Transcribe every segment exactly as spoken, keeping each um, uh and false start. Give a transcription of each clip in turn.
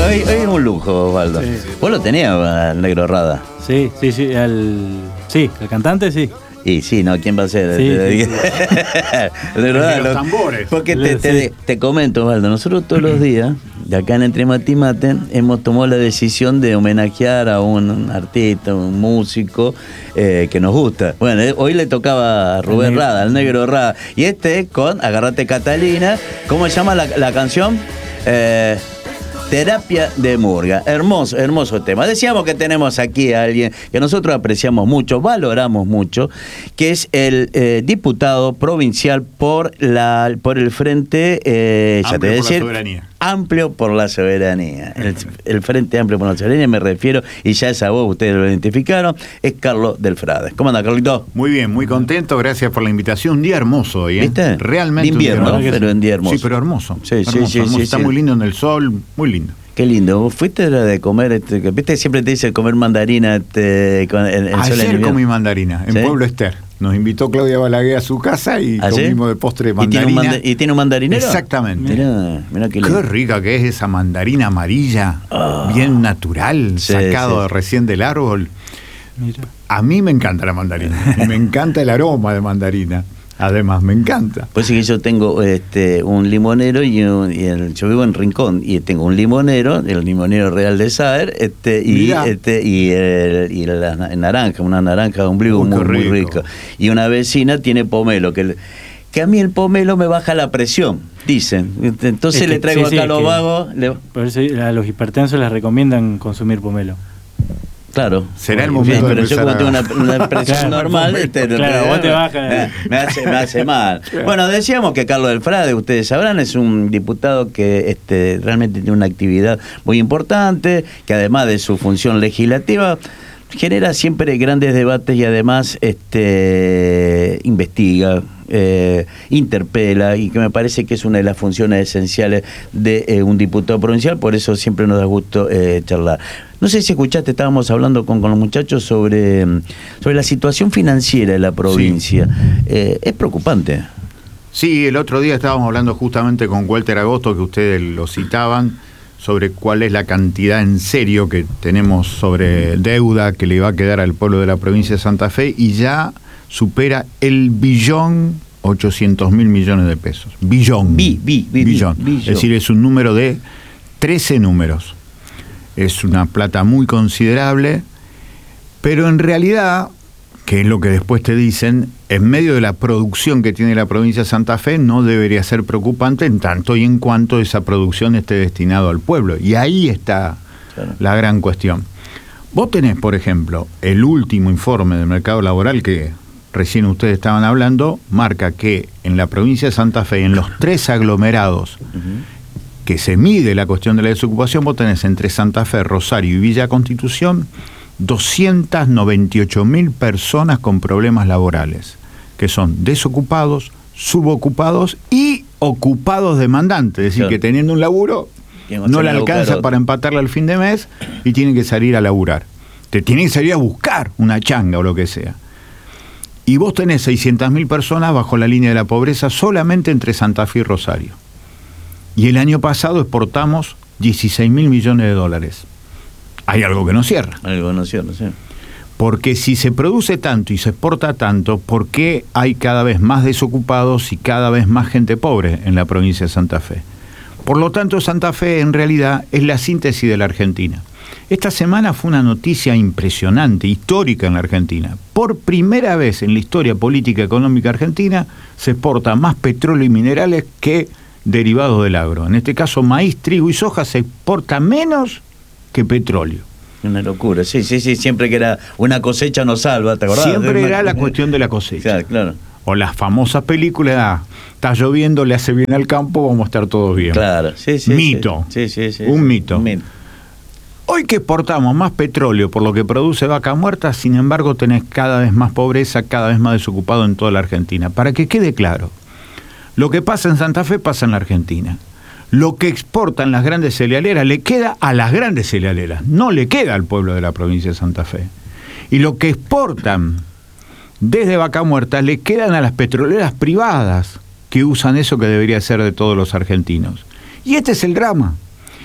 hoy, hoy es un lujo, Osvaldo. Sí. Vos lo tenías al Negro Rada. Sí, sí, sí, el, sí, el cantante sí. Y sí, ¿no? ¿Quién va a ser? Sí, sí, sí. De verdad, los tambores. Porque te, te, te comento, Osvaldo, nosotros todos los días, de acá en Entre Mate y Mate, hemos tomado la decisión de homenajear a un artista, un músico eh, que nos gusta. Bueno, hoy le tocaba a Rubén Rada, al Negro Rada. Y este con Agarrate Catalina. ¿Cómo se llama la, la canción? Eh... Terapia de Murga. Hermoso, hermoso tema. Decíamos que tenemos aquí a alguien que nosotros apreciamos mucho, valoramos mucho, que es el eh, diputado provincial por la por el Frente eh, ya te voy a decir, Amplio por la Soberanía. El, el Frente Amplio por la Soberanía, me refiero, y ya esa voz ustedes lo identificaron, es Carlos del Frade. ¿Cómo anda, Carlito? Muy bien, muy contento, gracias por la invitación. Un día hermoso hoy, ¿eh? ¿Viste? Realmente. De invierno, un día pero en día hermoso. Sí, pero hermoso. Sí, hermoso, sí, sí, hermoso. sí, Está sí. muy lindo en el sol, muy lindo. Qué lindo. ¿Vos fuiste de comer, este, viste, siempre te dice comer mandarina este, con el, el sol en Ayer comí mandarina, en ¿Sí? Pueblo Ester. Nos invitó Claudia Balaguer a su casa y ¿Ah, comimos sí? de postre mandarina. ¿Y tiene, un manda- ¿Y tiene un mandarinero? Exactamente. Mirá, mirá qué lindo. Qué rica que es esa mandarina amarilla, oh, bien natural, sí, sacado sí. recién del árbol. Mira. A mí me encanta la mandarina. Me encanta el aroma de mandarina. Además, me encanta. Pues sí que yo tengo este un limonero y, un, y el, yo vivo en Rincón y tengo un limonero, el limonero real de Saer, este y Mirá. este y el, y la naranja, una naranja de ombligo Uy, muy, rico. muy rica. Y una vecina tiene pomelo que que a mí el pomelo me baja la presión, dicen. Entonces es que, le traigo sí, acá sí, a los vagos. Le... Por eso a los hipertensos les recomiendan consumir pomelo. Claro. Será el momento bien, de pero yo como tengo una, una presión claro, normal, este, claro, vos te bajas. Me hace, me hace mal. Claro. Bueno, decíamos que Carlos del Frade, ustedes sabrán, es un diputado que este, realmente tiene una actividad muy importante, que además de su función legislativa, genera siempre grandes debates y además este, investiga, eh, interpela, y que me parece que es una de las funciones esenciales de eh, un diputado provincial, por eso siempre nos da gusto eh, charlar. No sé si escuchaste, estábamos hablando con, con los muchachos sobre, sobre la situación financiera de la provincia. Sí. Eh, es preocupante. Sí, el otro día estábamos hablando justamente con Walter Agosto, que ustedes lo citaban, sobre cuál es la cantidad en serio que tenemos sobre deuda que le va a quedar al pueblo de la provincia de Santa Fe, y ya supera el billón ochocientos mil millones de pesos. Billón. Bi, bi, bi, billón. billón. Es decir, es un número de trece números. Es una plata muy considerable, pero en realidad, que es lo que después te dicen, en medio de la producción que tiene la provincia de Santa Fe, no debería ser preocupante en tanto y en cuanto esa producción esté destinada al pueblo. Y ahí está claro. la gran cuestión. Vos tenés, por ejemplo, el último informe del mercado laboral que recién ustedes estaban hablando, marca que en la provincia de Santa Fe, en los tres aglomerados, uh-huh. que se mide la cuestión de la desocupación, vos tenés entre Santa Fe, Rosario y Villa Constitución doscientas noventa y ocho mil personas con problemas laborales, que son desocupados, subocupados y ocupados demandantes, es decir, claro. que teniendo un laburo no le alcanza para empatarle al fin de mes y tienen que salir a laburar. Te tienen que salir a buscar una changa o lo que sea. Y vos tenés seiscientas mil personas bajo la línea de la pobreza solamente entre Santa Fe y Rosario. Y el año pasado exportamos dieciséis mil millones de dólares. Hay algo que no cierra. Algo no cierra, sí. Porque si se produce tanto y se exporta tanto, ¿por qué hay cada vez más desocupados y cada vez más gente pobre en la provincia de Santa Fe? Por lo tanto, Santa Fe en realidad es la síntesis de la Argentina. Esta semana fue una noticia impresionante, histórica en la Argentina. Por primera vez en la historia política y económica argentina se exporta más petróleo y minerales que derivados del agro. En este caso, maíz, trigo y soja se exporta menos que petróleo. Una locura, sí, sí, sí, siempre que era una cosecha nos salva, ¿te acordás? Siempre era la cuestión de la cosecha. Claro, claro. O las famosas películas, ah, está lloviendo, le hace bien al campo, vamos a estar todos bien. Claro, sí, sí. Mito. Sí, sí, sí. Un sí, mito. Un mito. Hoy que exportamos más petróleo por lo que produce vaca muerta, sin embargo tenés cada vez más pobreza, cada vez más desocupado en toda la Argentina. Para que quede claro, lo que pasa en Santa Fe pasa en la Argentina. Lo que exportan las grandes cerealeras le queda a las grandes cerealeras, no le queda al pueblo de la provincia de Santa Fe. Y lo que exportan desde vaca muerta le quedan a las petroleras privadas que usan eso que debería ser de todos los argentinos. Y este es el drama.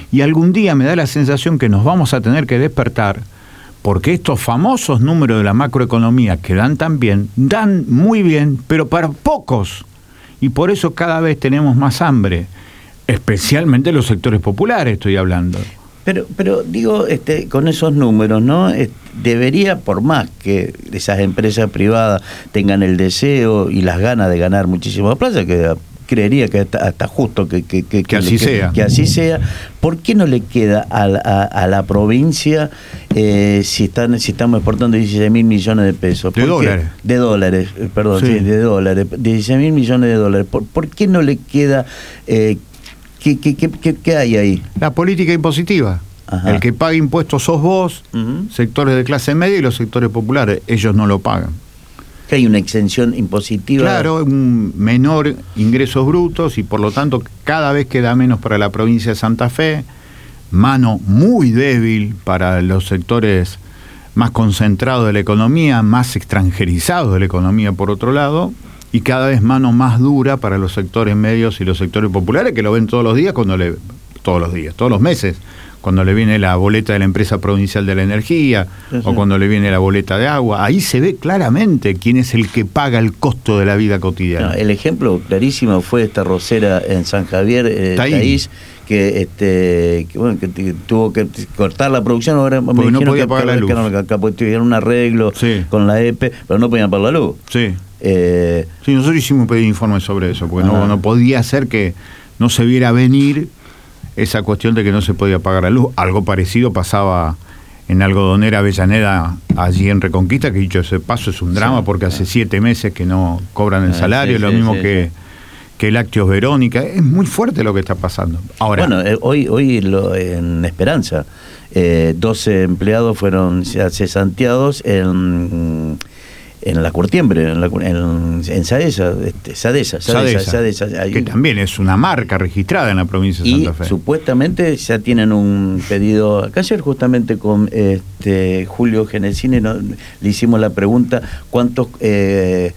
Y algún día me da la sensación que nos vamos a tener que despertar, porque estos famosos números de la macroeconomía que dan tan bien, dan muy bien, pero para pocos. Y por eso cada vez tenemos más hambre, especialmente los sectores populares estoy hablando. Pero, pero digo, este, con esos números, ¿no? Es, debería, por más que esas empresas privadas tengan el deseo y las ganas de ganar muchísima plata, que creería que hasta, hasta justo que, que, que, que así que, sea. Que así sea. ¿Por qué no le queda a, a, a la provincia eh, si están si estamos exportando dieciséis mil millones de pesos? De dólares. De dólares, perdón, sí. Sí, de dólares. dieciséis mil millones de dólares. ¿Por, por qué no le queda... Eh, ¿Qué, qué, qué, qué, ¿Qué hay ahí? La política impositiva. Ajá. El que paga impuestos sos vos, uh-huh. sectores de clase media y los sectores populares. Ellos no lo pagan. ¿Que hay una exención impositiva? Claro, un menor ingresos brutos y por lo tanto cada vez queda menos para la provincia de Santa Fe, mano muy débil para los sectores más concentrados de la economía, más extranjerizados de la economía por otro lado, y cada vez mano más dura para los sectores medios y los sectores populares que lo ven todos los días, cuando le todos los días, todos los meses, cuando le viene la boleta de la empresa provincial de la energía, sí, sí. o cuando le viene la boleta de agua. Ahí se ve claramente quién es el que paga el costo de la vida cotidiana. No, el ejemplo clarísimo fue esta rosera en San Javier, eh, Taís, que este que, bueno, que, que tuvo que cortar la producción, ahora porque me no podía que, pagar que, la luz. Que, no, que acá tuvieron un arreglo sí. con la E P E, pero no podían pagar la luz. Sí. Eh, sí, nosotros hicimos un pedido de informe sobre eso, porque no, no podía ser que no se viera venir esa cuestión de que no se podía pagar la luz. Algo parecido pasaba en Algodonera Avellaneda, allí en Reconquista, que dicho ese paso es un drama, sí, porque hace siete meses que no cobran el salario, sí, lo sí, mismo sí, que, sí. que Lácteos Verónica. Es muy fuerte lo que está pasando. Ahora, bueno, eh, hoy, hoy lo, en Esperanza, eh, doce empleados fueron cesanteados en... en la Curtiembre, en, la, en, en Sadesa, este, Sadesa, Sadesa, Sadesa, Sadesa, que también es una marca registrada en la provincia de Santa Fe. Y supuestamente ya tienen un pedido. Acá ayer justamente con este Julio Genesini no, le hicimos la pregunta, ¿cuántos... Eh,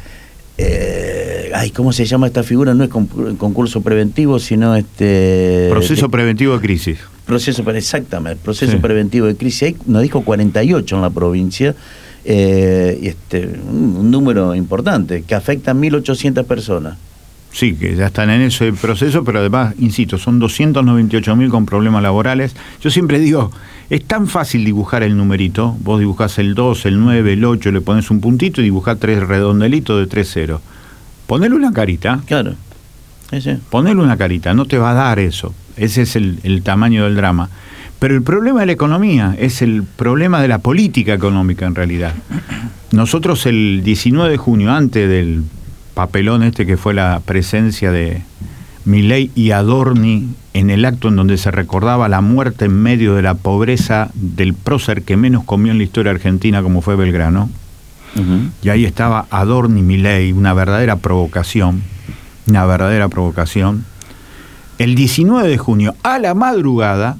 eh, ay, ¿cómo se llama esta figura? No es concurso preventivo, sino este... Proceso preventivo de crisis. Proceso, exactamente, proceso sí. preventivo de crisis. Ahí nos dijo cuarenta y ocho en la provincia. Eh, este, un, un número importante que afecta a mil ochocientas personas. Sí, que ya están en ese proceso, pero además, insisto, son doscientos noventa y ocho mil con problemas laborales. Yo siempre digo, es tan fácil dibujar el numerito, vos dibujás el dos, el nueve, el ocho, le pones un puntito y dibujás tres redondelitos de tres ceros. Ponele una carita. Claro. Sí, sí. Ponele una carita, no te va a dar eso. Ese es el, el tamaño del drama. Pero el problema de la economía es el problema de la política económica en realidad. Nosotros el diecinueve de junio, antes del papelón este que fue la presencia de Milei y Adorni en el acto en donde se recordaba la muerte en medio de la pobreza del prócer que menos comió en la historia argentina como fue Belgrano, uh-huh. y ahí estaba Adorni y Milei, una verdadera provocación, una verdadera provocación. El diecinueve de junio, a la madrugada,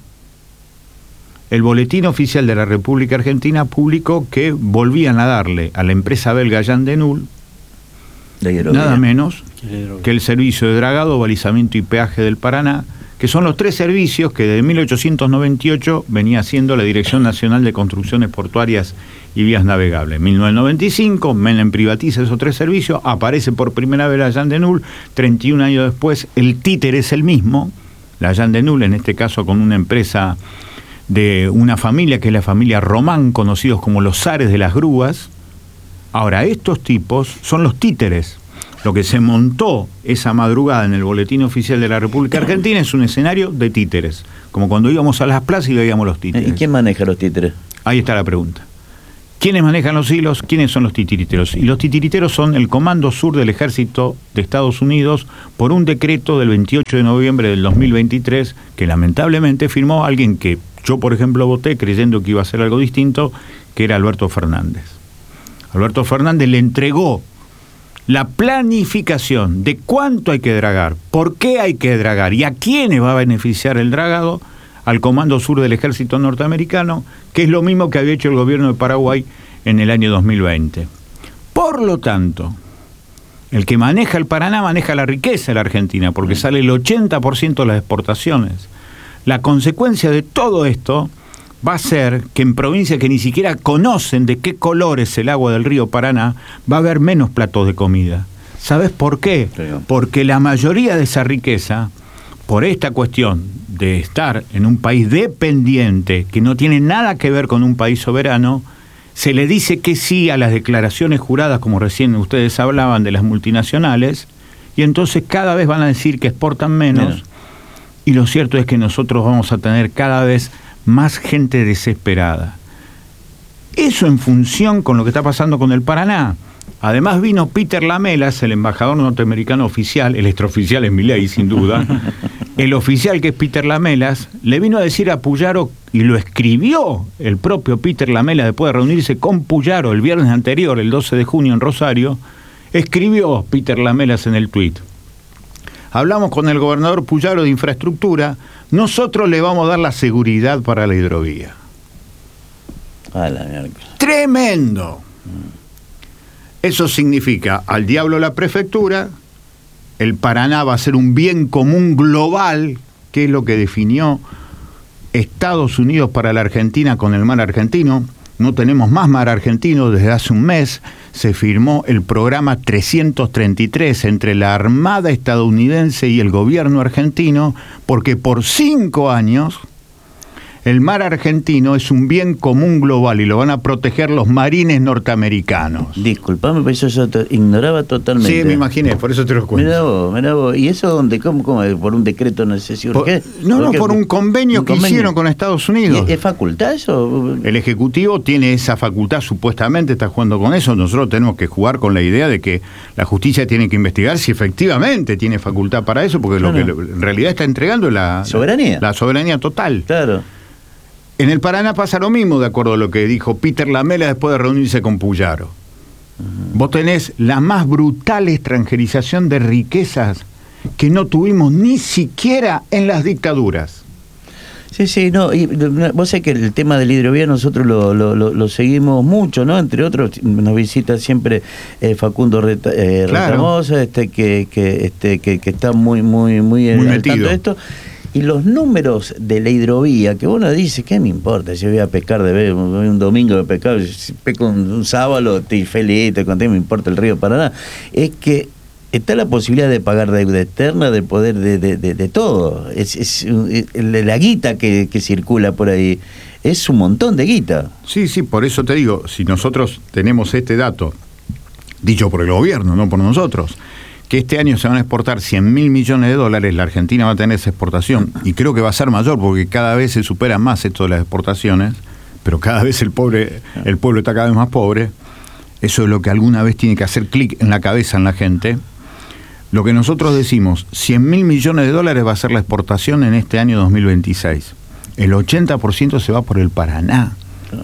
el Boletín Oficial de la República Argentina publicó que volvían a darle a la empresa belga Jean Denul nada menos que el servicio de dragado, balizamiento y peaje del Paraná, que son los tres servicios que desde mil ochocientos noventa y ocho venía haciendo la Dirección Nacional de Construcciones Portuarias y Vías Navegables. En mil novecientos noventa y cinco, Menem privatiza esos tres servicios, aparece por primera vez la Jean Denul, treinta y un años después el títere es el mismo, la Jean Denul, en este caso con una empresa de una familia que es la familia Román, conocidos como los zares de las grúas. Ahora, estos tipos son los títeres. Lo que se montó esa madrugada en el Boletín Oficial de la República Argentina es un escenario de títeres, como cuando íbamos a las plazas y veíamos los títeres. ¿Y quién maneja los títeres? Ahí está la pregunta. ¿Quiénes manejan los hilos? ¿Quiénes son los titiriteros? Y los titiriteros son el Comando Sur del Ejército de Estados Unidos por un decreto del veintiocho de noviembre del dos mil veintitrés que lamentablemente firmó alguien que yo, por ejemplo, voté creyendo que iba a ser algo distinto, que era Alberto Fernández. Alberto Fernández le entregó la planificación de cuánto hay que dragar, por qué hay que dragar y a quiénes va a beneficiar el dragado al Comando Sur del Ejército Norteamericano, que es lo mismo que había hecho el gobierno de Paraguay en el año dos mil veinte. Por lo tanto, el que maneja el Paraná maneja la riqueza de la Argentina, porque sale el ochenta por ciento de las exportaciones. La consecuencia de todo esto va a ser que en provincias que ni siquiera conocen de qué color es el agua del río Paraná, va a haber menos platos de comida. ¿Sabes por qué? Porque la mayoría de esa riqueza, por esta cuestión de estar en un país dependiente, que no tiene nada que ver con un país soberano, se le dice que sí a las declaraciones juradas, como recién ustedes hablaban de las multinacionales, y entonces cada vez van a decir que exportan menos, Mira. y lo cierto es que nosotros vamos a tener cada vez más gente desesperada. Eso en función con lo que está pasando con el Paraná. Además vino Peter Lamelas, el embajador norteamericano oficial, el extraoficial es Milei sin duda, el oficial que es Peter Lamelas, le vino a decir a Puyaro, y lo escribió el propio Peter Lamelas después de reunirse con Puyaro el viernes anterior, el doce de junio en Rosario, escribió Peter Lamelas en el tuit: hablamos con el gobernador Puyaro de infraestructura, nosotros le vamos a dar la seguridad para la hidrovía. A la mierda. ¡Tremendo! Eso significa, al diablo la prefectura, el Paraná va a ser un bien común global, que es lo que definió Estados Unidos para la Argentina con el mar argentino. No tenemos más mar argentino desde hace un mes. Se firmó el programa trescientos treinta y tres entre la Armada estadounidense y el gobierno argentino, porque por cinco años el mar argentino es un bien común global y lo van a proteger los marines norteamericanos. Disculpame, pero eso yo te ignoraba totalmente. Sí, me imaginé, por eso te lo cuento. Mirá vos, mirá vos. ¿Y eso dónde? ¿Cómo? cómo ¿Por un decreto no sé si urgé? No, no, por un convenio un que convenio. hicieron con Estados Unidos. ¿Es facultad eso? El Ejecutivo tiene esa facultad, supuestamente está jugando con eso. Nosotros tenemos que jugar con la idea de que la justicia tiene que investigar si efectivamente tiene facultad para eso, porque claro. lo que en realidad está entregando es la soberanía. La, la soberanía total. Claro. En el Paraná pasa lo mismo, de acuerdo a lo que dijo Peter Lamela después de reunirse con Puyaro. Uh-huh. Vos tenés la más brutal extranjerización de riquezas que no tuvimos ni siquiera en las dictaduras. Sí, sí, no, y vos sabés que el tema del hidrovía nosotros lo, lo, lo, lo seguimos mucho, ¿no? Entre otros, nos visita siempre eh, Facundo Reta, eh, claro. Retamosa, este, que, que, este, que, que está muy, muy, muy, muy al metido. tanto de esto. Y los números de la hidrovía, que uno dice, ¿qué me importa? Si voy a pescar de vez, un domingo de pescar, si pesco un, un sábado, estoy feliz, te conté, me importa el río Paraná. Es que está la posibilidad de pagar deuda externa, de poder de, de, de, de todo. Es, es, es la guita que, que circula por ahí, es un montón de guita. Sí, sí, por eso te digo, si nosotros tenemos este dato, dicho por el gobierno, no por nosotros, que este año se van a exportar cien mil millones de dólares, la Argentina va a tener esa exportación, y creo que va a ser mayor, porque cada vez se supera más esto de las exportaciones, pero cada vez el pobre, el pueblo está cada vez más pobre. Eso es lo que alguna vez tiene que hacer clic en la cabeza en la gente. Lo que nosotros decimos, cien mil millones de dólares va a ser la exportación en este año dos mil veintiséis. El ochenta por ciento se va por el Paraná.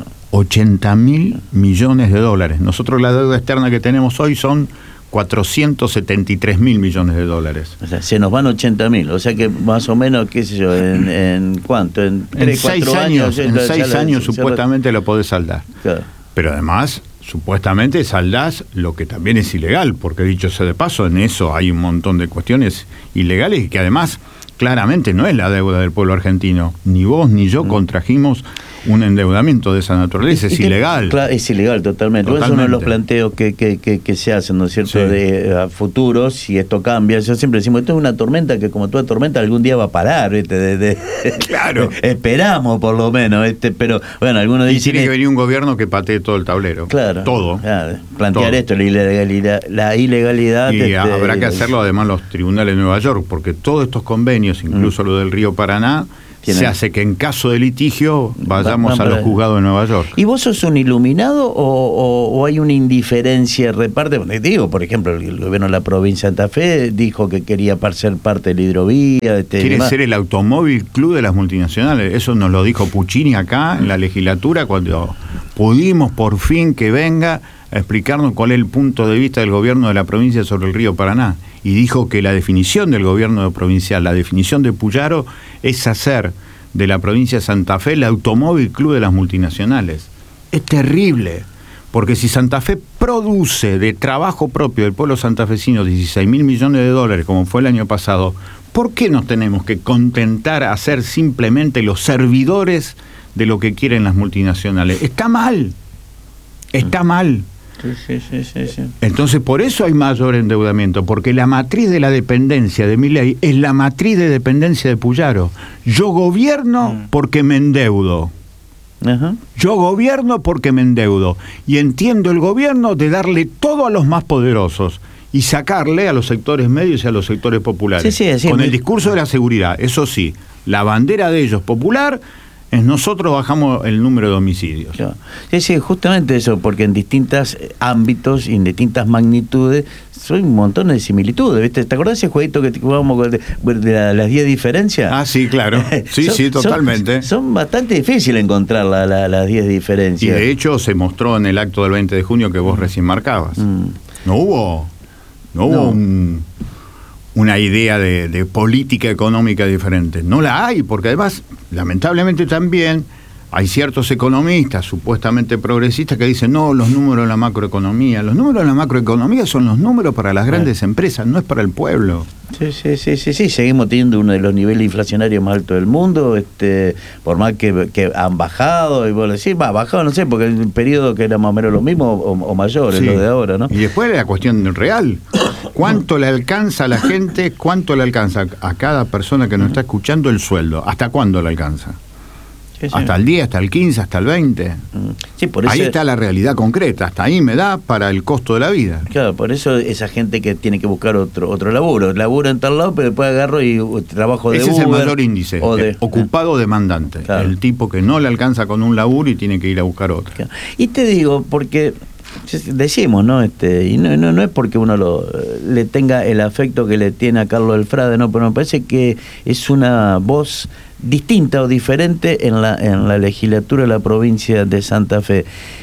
ochenta mil millones de dólares. Nosotros la deuda externa que tenemos hoy son cuatrocientos setenta y tres mil millones de dólares. O sea, se nos van ochenta mil, o sea que más o menos, qué sé yo, en, en cuánto, en, en seis años, años en seis años la, supuestamente lo podés saldar. Claro. Pero además, supuestamente saldás lo que también es ilegal, porque dicho sea de paso, en eso hay un montón de cuestiones ilegales y que además claramente no es la deuda del pueblo argentino. Ni vos ni yo mm. contrajimos un endeudamiento de esa naturaleza, es, es ilegal. Claro, es ilegal totalmente. totalmente. Es uno de los planteos que, que, que, que se hacen, ¿no es cierto?, sí. de a futuro, si esto cambia. Yo siempre decimos, esto es una tormenta que como toda tormenta algún día va a parar, ¿viste? De, de, claro. Esperamos por lo menos, este, pero bueno, algunos y dicen... tiene que venir un gobierno que patee todo el tablero. Claro. Todo. Claro, plantear todo. esto, la ilegalidad. La ilegalidad y este, habrá que hacerlo además los tribunales de Nueva York, porque todos estos convenios, incluso mm. lo del río Paraná, se hace que en caso de litigio vayamos va, va, a los juzgados de Nueva York. ¿Y vos sos un iluminado o, o, o hay una indiferencia reparte? Digo, por ejemplo, el gobierno de la provincia de Santa Fe dijo que quería ser parte de la hidrovía. Este, Quiere demás. ser el automóvil club de las multinacionales. Eso nos lo dijo Puccini acá en la legislatura cuando pudimos por fin que venga a explicarnos cuál es el punto de vista del gobierno de la provincia sobre el río Paraná. Y dijo que la definición del gobierno provincial, la definición de Puyaro, es hacer de la provincia de Santa Fe el automóvil club de las multinacionales. Es terrible, porque si Santa Fe produce de trabajo propio del pueblo santafesino dieciséis mil millones de dólares, como fue el año pasado, ¿por qué nos tenemos que contentar a ser simplemente los servidores de lo que quieren las multinacionales? Está mal, está mal. Sí, sí, sí, sí, sí. Entonces, por eso hay mayor endeudamiento, porque la matriz de la dependencia de Milei es la matriz de dependencia de Puyaro. Yo gobierno porque me endeudo. Ajá. Yo gobierno porque me endeudo. Y entiendo el gobierno de darle todo a los más poderosos y sacarle a los sectores medios y a los sectores populares. Sí, sí, sí, con muy... el discurso de la seguridad. Eso sí, la bandera de ellos popular es nosotros bajamos el número de homicidios. Claro. Sí, sí, justamente eso, porque en distintos ámbitos y en distintas magnitudes son un montón de similitudes, ¿viste? ¿Te acordás ese jueguito que jugábamos de, de la, las diez diferencias? Ah, sí, claro. Sí, son, sí, totalmente. Son, son bastante difíciles encontrar la, la, las diez diferencias. Y de hecho se mostró en el acto del veinte de junio que vos recién marcabas. Mm. No hubo, no hubo no. Un, una idea de, de política económica diferente. No la hay, porque además, lamentablemente también, hay ciertos economistas supuestamente progresistas que dicen, no, los números de la macroeconomía. Los números de la macroeconomía son los números para las grandes empresas, no es para el pueblo. Sí, sí, sí, sí, sí. Seguimos teniendo uno de los niveles inflacionarios más altos del mundo, este, por más que, que han bajado, y vos decís, va, bajado, no sé, porque el periodo que era más o menos lo mismo o, o mayor, sí. Es lo de ahora, ¿no? Y después la cuestión real, ¿cuánto le alcanza a la gente, cuánto le alcanza a cada persona que nos está escuchando el sueldo? ¿Hasta cuándo le alcanza? Sí, sí. Hasta el diez, hasta el quince, hasta el veinte. Sí, por eso... Ahí está la realidad concreta, hasta ahí me da para el costo de la vida. Claro, por eso esa gente que tiene que buscar otro otro laburo, laburo en tal lado, pero después agarro y trabajo de Ese Uber, es el mayor índice, de, ocupado demandante, claro. El tipo que no le alcanza con un laburo y tiene que ir a buscar otro. Claro. Y te digo, porque decimos, ¿no? Este, y no, no, no es porque uno lo, le tenga el afecto que le tiene a Carlos Delfrade, no, pero me parece que es una voz distinta o diferente en la en la legislatura de la provincia de Santa Fe.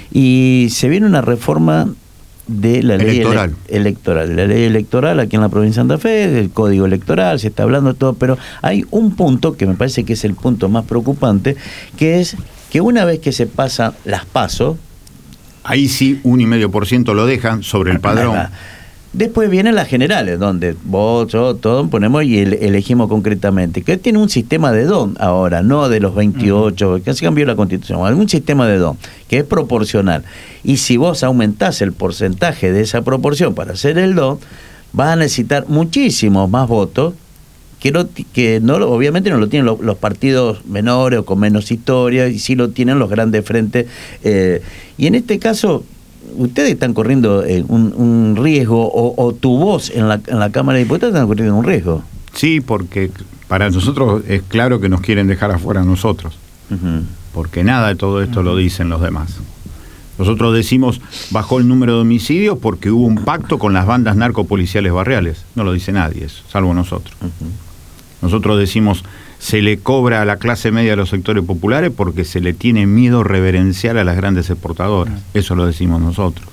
Y se viene una reforma de la ley electoral. Ele electoral, de la ley electoral aquí en la provincia de Santa Fe, del código electoral, se está hablando de todo, pero hay un punto que me parece que es el punto más preocupante, que es que una vez que se pasan las PASO, ahí sí, un y medio por ciento lo dejan sobre el padrón. Después vienen las generales, donde vos, yo, todos ponemos y el, elegimos concretamente. Que tiene un sistema de don ahora, no de los veintiocho, uh-huh. Que se cambió la Constitución, algún sistema de don, que es proporcional. Y si vos aumentás el porcentaje de esa proporción para hacer el don, vas a necesitar muchísimos más votos, que no, que no obviamente no lo tienen los, los partidos menores o con menos historia, y sí lo tienen los grandes frentes. Eh, y en este caso... ustedes están corriendo eh, un, un riesgo, o, o tu voz en la, en la Cámara de Diputados están corriendo un riesgo. Sí, porque para nosotros es claro que nos quieren dejar afuera a nosotros, uh-huh. Porque nada de todo esto uh-huh. Lo dicen los demás. Nosotros decimos bajó el número de homicidios porque hubo un pacto con las bandas narcopoliciales barriales. No lo dice nadie eso, salvo nosotros. Uh-huh. Nosotros decimos se le cobra a la clase media de los sectores populares porque se le tiene miedo reverencial a las grandes exportadoras. Eso lo decimos nosotros.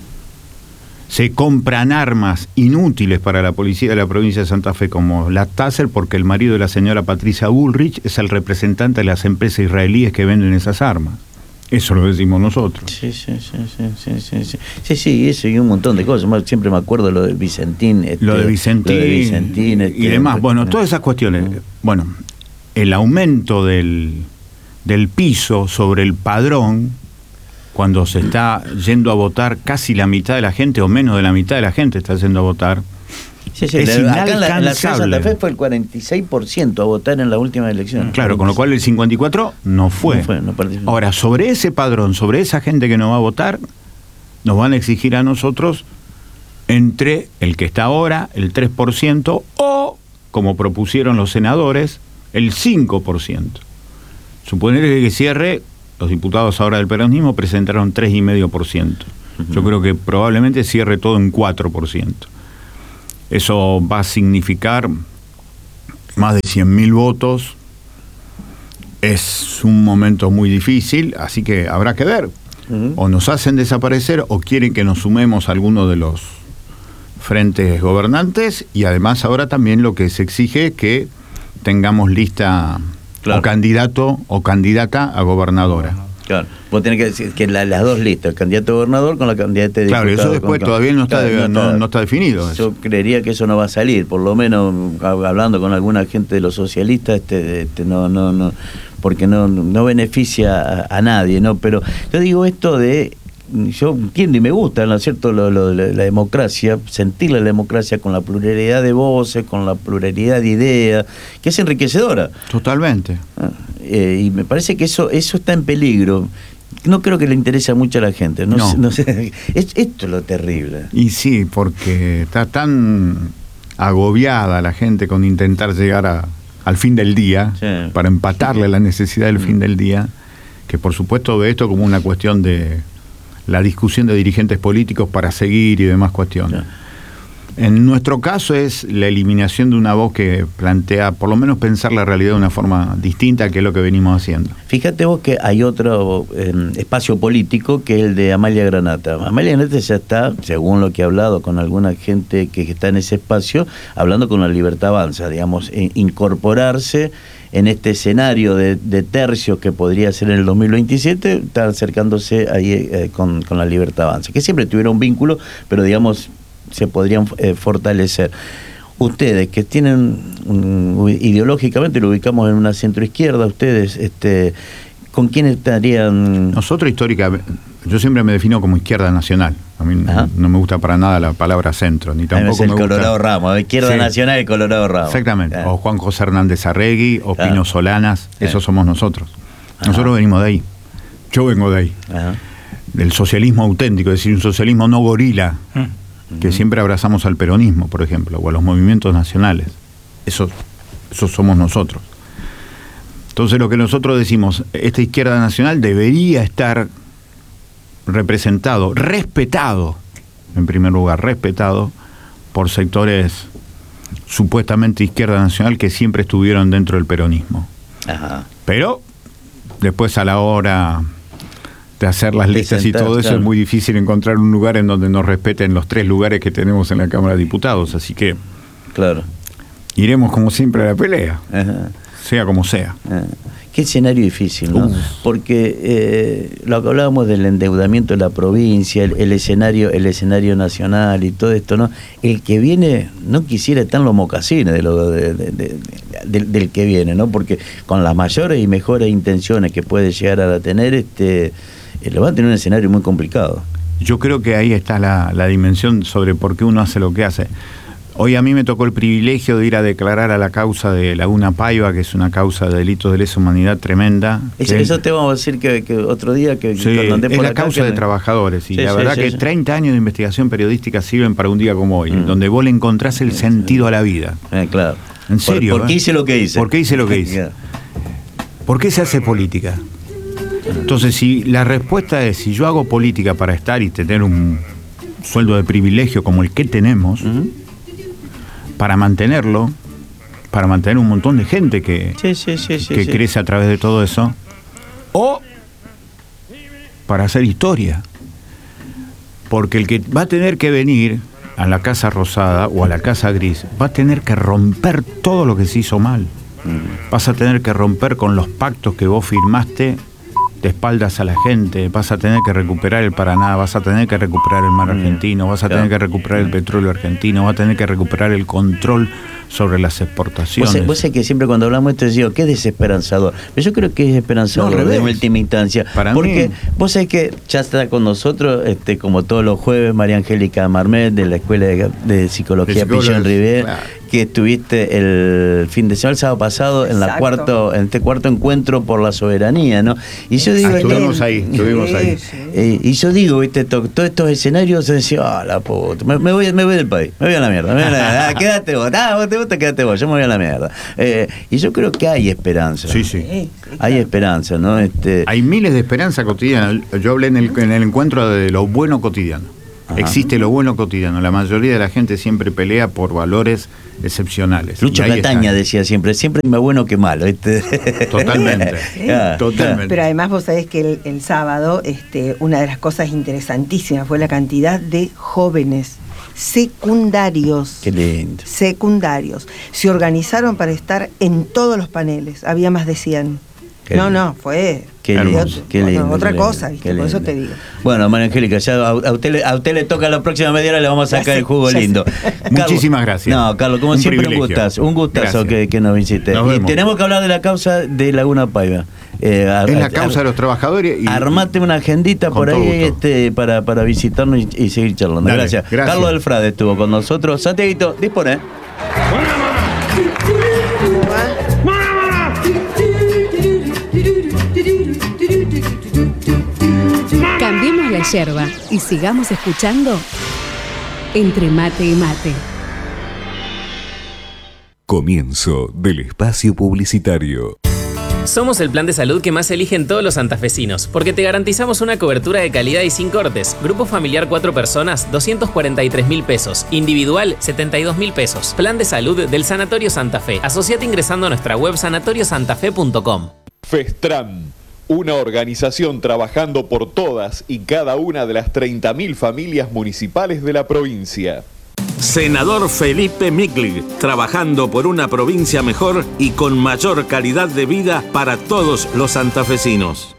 Se compran armas inútiles para la policía de la provincia de Santa Fe, como la Taser, porque el marido de la señora Patricia Bullrich es el representante de las empresas israelíes que venden esas armas. Eso lo decimos nosotros. Sí, sí, sí, sí, sí, sí, sí, sí, sí, eso y un montón de cosas. Siempre me acuerdo lo de Vicentín. Este, lo de Vicentín, lo de Vicentín este, y demás. Bueno, todas esas cuestiones. Bueno, el aumento del, del piso sobre el padrón, cuando se está yendo a votar casi la mitad de la gente, o menos de la mitad de la gente está yendo a votar, sí, sí, es la, acá en la, en la ciudad de Santa Fe fue el cuarenta y seis por ciento a votar en la última elección. Claro, con lo cual el cincuenta y cuatro por ciento no fue. No fue no Ahora, sobre ese padrón, sobre esa gente que no va a votar, nos van a exigir a nosotros entre el que está ahora, el tres por ciento, o, como propusieron los senadores, el cinco por ciento. Suponer que cierre, los diputados ahora del peronismo presentaron tres coma cinco por ciento. Uh-huh. Yo creo que probablemente cierre todo en cuatro por ciento. Eso va a significar más de cien mil votos. Es un momento muy difícil, así que habrá que ver. Uh-huh. O nos hacen desaparecer o quieren que nos sumemos a alguno de los frentes gobernantes, y además ahora también lo que se exige es que tengamos lista, claro, o candidato o candidata a gobernadora. Claro, vos tenés que decir que la, las dos listas, el candidato a gobernador con la candidata de diputado. Claro, eso después con, todavía no está, claro, de, no, no está definido. Yo eso. creería que eso no va a salir, por lo menos hablando con alguna gente de los socialistas, este, este no, no, no, porque no, no beneficia a, a nadie, ¿no? Pero yo digo esto de, yo entiendo y me gusta, ¿no es cierto?, lo, lo, la, la democracia, sentir la democracia con la pluralidad de voces, con la pluralidad de ideas, que es enriquecedora. Totalmente. Ah, eh, y me parece que eso, eso está en peligro. No creo que le interese mucho a la gente. No, No. sé, no sé. Es, esto es lo terrible. Y sí, porque está tan agobiada la gente con intentar llegar a, al fin del día, Sí. para empatarle la necesidad del Mm. fin del día, que por supuesto ve esto como una cuestión de la discusión de dirigentes políticos para seguir y demás cuestiones. Sí. En nuestro caso es la eliminación de una voz que plantea, por lo menos pensar la realidad de una forma distinta, que es lo que venimos haciendo. Fíjate vos que hay otro eh, espacio político que es el de Amalia Granata. Amalia Granata ya está, según lo que he hablado con alguna gente que está en ese espacio, hablando con la Libertad Avanza, digamos, eh, incorporarse en este escenario de, de tercios que podría ser en el dos mil veintisiete, está acercándose ahí eh, con, con la Libertad Avanza, que siempre tuvieron un vínculo, pero digamos se podrían eh, fortalecer. Ustedes que tienen um, ideológicamente lo ubicamos en una centroizquierda, ustedes, este, ¿con quién estarían? Nosotros históricamente, yo siempre me defino como izquierda nacional. A mí Ajá. no me gusta para nada la palabra centro, ni tampoco es el me gusta. Colorado Ramos, izquierda Sí. nacional y Colorado Ramos. Exactamente. Ah. O Juan José Hernández Arregui, o Claro. Pino Solanas, Sí. esos somos nosotros. Ajá. Nosotros venimos de ahí. Yo vengo de ahí. Ajá. Del socialismo auténtico, es decir, un socialismo no gorila, que siempre abrazamos al peronismo, por ejemplo, o a los movimientos nacionales. Eso, eso somos nosotros. Entonces lo que nosotros decimos, esta izquierda nacional debería estar representado, respetado, en primer lugar, respetado por sectores supuestamente izquierda nacional que siempre estuvieron dentro del peronismo. Ajá. Pero después a la hora de hacer las De listas sentar, y todo eso, claro. es muy difícil encontrar un lugar en donde nos respeten los tres lugares que tenemos en la Cámara de Diputados, así que Claro. iremos como siempre a la pelea, Ajá. sea como sea. Ah, qué escenario difícil, ¿no? Uf. Porque eh, lo que hablábamos del endeudamiento de la provincia, el, el escenario, el escenario nacional y todo esto, ¿no? El que viene no quisiera estar en los mocasines de lo, de, de, de, de, del que viene, ¿no? Porque con las mayores y mejores intenciones que puede llegar a tener, este, eh, lo va a tener un escenario muy complicado. Yo creo que ahí está la, la dimensión sobre por qué uno hace lo que hace. Hoy a mí me tocó el privilegio de ir a declarar a la causa de Laguna Paiva, que es una causa de delitos de lesa humanidad tremenda. Eso, que- eso te vamos a decir que, que otro día que, Sí, cuando andé es por la acá, causa que- de trabajadores y Sí, la sí, verdad sí, que sí. treinta años de investigación periodística sirven para un día como hoy, Mm. donde vos le encontrás el sentido a la vida. Eh, claro. En serio, ¿Por, por qué eh? hice lo que hice? ¿Por qué hice lo que hice? ¿Por qué se hace política? Entonces, si la respuesta es, si yo hago política para estar y tener un sueldo de privilegio como el que tenemos, Ujú. para mantenerlo, para mantener un montón de gente que, Sí, sí, sí, sí, que sí. crece a través de todo eso, o para hacer historia. Porque el que va a tener que venir a la Casa Rosada o a la Casa Gris va a tener que romper todo lo que se hizo mal. Mm. Vas a tener que romper con los pactos que vos firmaste de espaldas a la gente, vas a tener que recuperar el Paraná, vas a tener que recuperar el mar Mm, argentino, vas a claro. tener que recuperar el petróleo argentino, vas a tener que recuperar el control sobre las Vos exportaciones. sabés, vos sabés que siempre cuando hablamos de esto digo, qué desesperanzador. Pero yo creo que es esperanzador No, al de revés. última instancia. Para porque mí- vos sabés que ya está con nosotros, este, como todos los jueves, María Angélica Marmet, de la Escuela de, de Psicología De psicólogos, Pillon Rivière, claro. que estuviste el fin de semana, el sábado pasado, en la Exacto. cuarto, en este cuarto encuentro por la soberanía, ¿no? Y yo digo, Ah, estuvimos este, ahí, estuvimos ahí. Sí, sí. Eh, y yo digo, viste, to- todos estos escenarios, yo decía, ah, la puta, me, me voy, me voy del país, me voy a la mierda, me voy a la mierda. Ah, quédate vos, ah, vos te gusta, quédate vos, yo me voy a la mierda. Eh, y yo creo que hay esperanza. Sí, sí. Sí, sí, Hay claro. esperanza, ¿no? Este, Hay miles de esperanza cotidiana. Yo hablé en el, en el encuentro de lo bueno cotidiano. Ajá. Existe lo bueno cotidiano. La mayoría de la gente siempre pelea por valores excepcionales. Lucho Y ahí Cataña están. decía siempre, siempre es más bueno que malo, ¿viste? Totalmente. Ah, Totalmente. Pero además vos sabés que el, el sábado este, una de las cosas interesantísimas fue la cantidad de jóvenes secundarios. Qué lindo. Secundarios. Se organizaron para estar en todos los paneles. Había más de cien. Qué no, lindo. no, fue Qué de lindo, otro- qué lindo, otra qué cosa, lindo, ¿viste? qué Por eso lindo. te digo. Bueno, María Angélica, ya a, a usted, le- a usted le toca la próxima media hora, le vamos a Ya sacar sé, el jugo ya sé. lindo. Muchísimas gracias. No, Carlos, como Un siempre, un privilegio. gustazo, un gustazo Gracias. que, que nos visite. Nos Y vemos. tenemos que hablar de la causa de Laguna Paiva. Eh, a- Es la a- causa de los trabajadores. Y, Armate una agendita con por todo ahí gusto. este, para, para visitarnos y, y seguir charlando. Dale, gracias. gracias. Carlos del Frade estuvo con nosotros. Santiaguito, dispone. Cambiemos la yerba y sigamos escuchando Entre Mate y Mate. Comienzo del espacio publicitario. Somos el plan de salud que más eligen todos los santafesinos, porque te garantizamos una cobertura de calidad y sin cortes. Grupo familiar cuatro personas, doscientos cuarenta y tres mil pesos. Individual, setenta y dos mil pesos. Plan de salud del Sanatorio Santa Fe. Asociate ingresando a nuestra web sanatorio santa fe punto com. Festram, una organización trabajando por todas y cada una de las treinta mil familias municipales de la provincia. Senador Felipe Miclig, trabajando por una provincia mejor y con mayor calidad de vida para todos los santafesinos.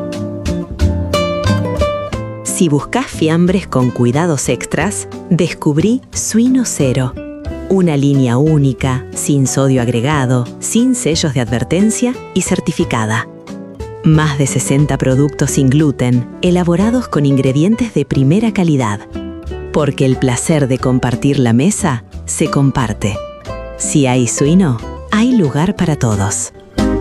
Si buscas fiambres con cuidados extras, descubrí Suino Cero. Una línea única, sin sodio agregado, sin sellos de advertencia y certificada. Más de sesenta productos sin gluten, elaborados con ingredientes de primera calidad. Porque el placer de compartir la mesa se comparte. Si hay suino, hay lugar para todos.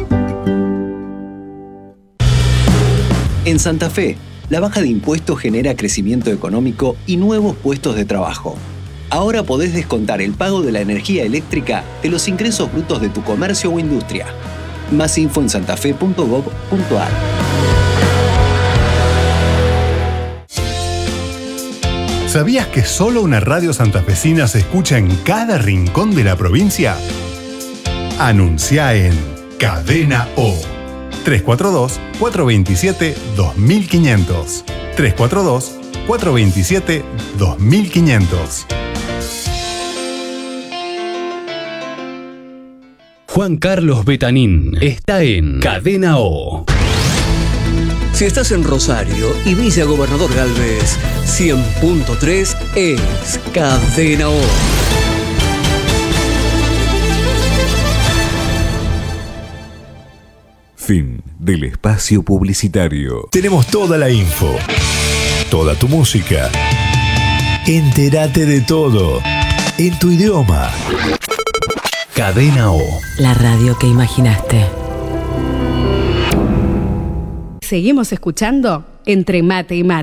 En Santa Fe, la baja de impuestos genera crecimiento económico y nuevos puestos de trabajo. Ahora podés descontar el pago de la energía eléctrica de los ingresos brutos de tu comercio o industria. Más info en santafe punto gob punto ar. ¿Sabías que solo una radio santafesina se escucha en cada rincón de la provincia? Anuncia en Cadena O. tres cuatro dos, cuatro dos siete, dos mil quinientos. tres cuatro dos, cuatro dos siete, dos mil quinientos. Juan Carlos Betanín está en Cadena O. Si estás en Rosario y Villa Gobernador Galvez, cien punto tres es Cadena O. Fin del espacio publicitario. Tenemos toda la info, toda tu música. Entérate de todo, en tu idioma. Cadena O. La radio que imaginaste. Seguimos escuchando Entre Mate y Mate.